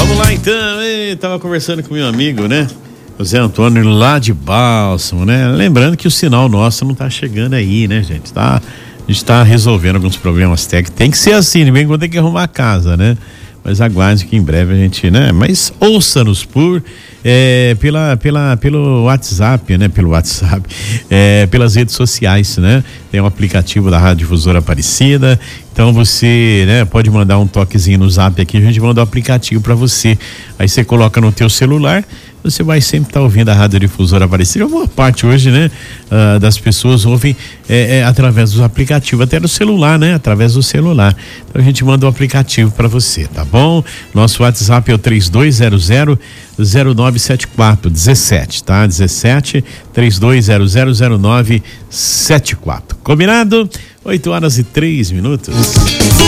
Vamos lá então, tava conversando com meu amigo, né? José Antônio lá de Bálsamo, né? Lembrando que o sinal nosso não tá chegando aí, né, gente? A gente tá resolvendo alguns problemas técnicos. Tem que ser assim, ninguém tem que arrumar a casa, né? Mas aguarde que em breve a gente, né? Mas ouça-nos pelo WhatsApp, né? Pelo WhatsApp, pelas redes sociais, né? Tem um aplicativo da Rádio Difusora Aparecida. Então você, né, pode mandar um toquezinho no zap aqui, a gente manda o aplicativo para você. Aí você coloca no teu celular, você vai sempre estar ouvindo a Rádio Difusora Aparecida. A boa parte hoje, né, das pessoas ouvem através dos aplicativos, até no celular, né, através do celular. Então a gente manda o aplicativo para você, tá bom? Nosso WhatsApp é o 3200-0974, 17, tá? 17 32000974. Combinado? 8 horas e 3 minutos.